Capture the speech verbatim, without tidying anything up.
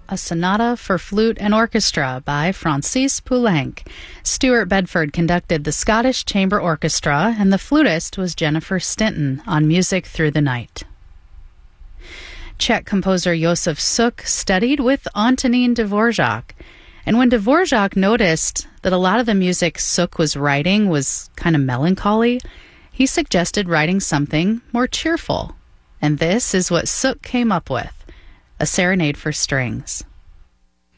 a sonata for flute and orchestra by Francis Poulenc. Stuart Bedford conducted the Scottish Chamber Orchestra, and the flutist was Jennifer Stinton on Music Through the Night. Czech composer Josef Suk studied with Antonin Dvorak, and when Dvorak noticed that a lot of the music Suk was writing was kind of melancholy, he suggested writing something more cheerful. And this is what Suk came up with, a serenade for strings.